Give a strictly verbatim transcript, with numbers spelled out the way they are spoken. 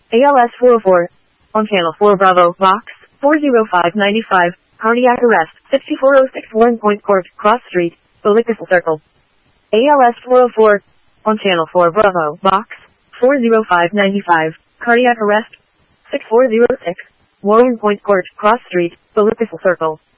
A L S four oh four. On channel four Bravo, box four oh five ninety-five. Cardiac arrest, sixty-four oh six Warren Point Court, Cross Street, Bullard Circle. A L S four oh four. On channel four Bravo, box four oh five ninety-five. Cardiac arrest, six four oh six. Warren Point Court, Cross Street, Bullard Circle.